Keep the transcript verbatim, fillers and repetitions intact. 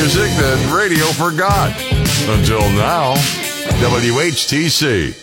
music that radio forgot. Until now, W H T C.